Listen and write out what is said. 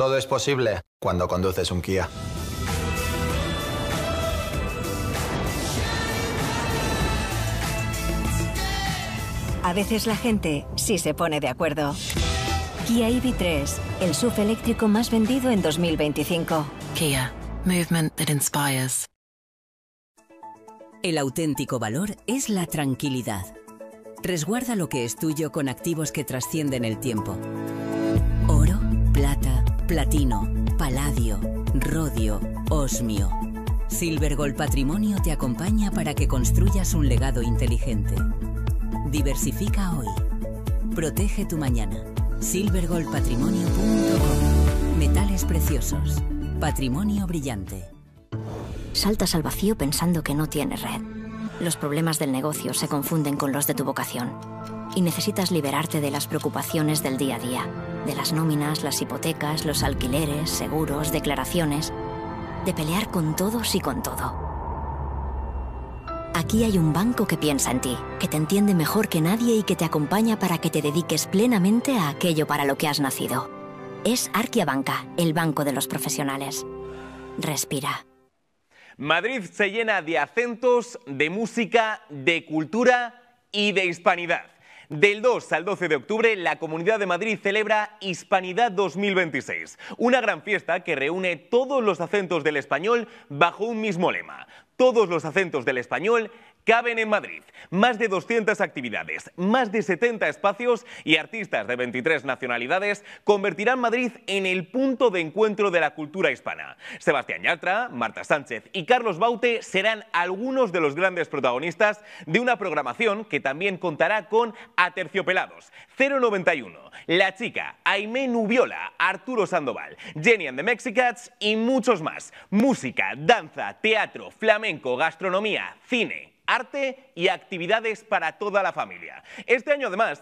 Todo es posible cuando conduces un Kia. A veces la gente sí se pone de acuerdo. Kia EV3, el SUV eléctrico más vendido en 2025. Kia, movement that inspires. El auténtico valor es la tranquilidad. Resguarda lo que es tuyo con activos que trascienden el tiempo. Oro, plata, platino, paladio, rodio, osmio. Silver Gold Patrimonio te acompaña para que construyas un legado inteligente. Diversifica hoy. Protege tu mañana. silvergoldpatrimonio.com. Metales preciosos. Patrimonio brillante. Saltas al vacío pensando que no tienes red. Los problemas del negocio se confunden con los de tu vocación. Y necesitas liberarte de las preocupaciones del día a día. De las nóminas, las hipotecas, los alquileres, seguros, declaraciones. De pelear con todos y con todo. Aquí hay un banco que piensa en ti, que te entiende mejor que nadie y que te acompaña para que te dediques plenamente a aquello para lo que has nacido. Es Arkia Banca, el banco de los profesionales. Respira. Madrid se llena de acentos, de música, de cultura y de hispanidad. Del 2 al 12 de octubre, la Comunidad de Madrid celebra Hispanidad 2026, una gran fiesta que reúne todos los acentos del español bajo un mismo lema. Todos los acentos del español caben en Madrid. Más de 200 actividades, más de 70 espacios y artistas de 23 nacionalidades convertirán Madrid en el punto de encuentro de la cultura hispana. Sebastián Yatra, Marta Sánchez y Carlos Baute serán algunos de los grandes protagonistas de una programación que también contará con Aterciopelados, 091, La Chica, Aimé Nubiola, Arturo Sandoval, Jenny and the Mexicats y muchos más. Música, danza, teatro, flamenco, gastronomía, cine, arte y actividades para toda la familia. Este año, además,